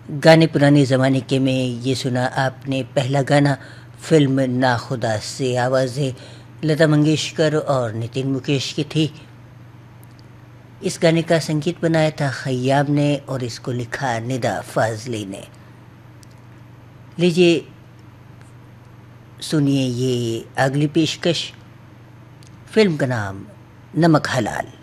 गाने पुराने ज़माने के में ये सुना आपने पहला गाना फिल्म नाखुदा से। आवाज़ें लता मंगेशकर और नितिन मुकेश की थी। इस गाने का संगीत बनाया था खय्याम ने और इसको लिखा निदा फाजली ने। लीजिए सुनिए ये अगली पेशकश। फिल्म का नाम नमक हलाल।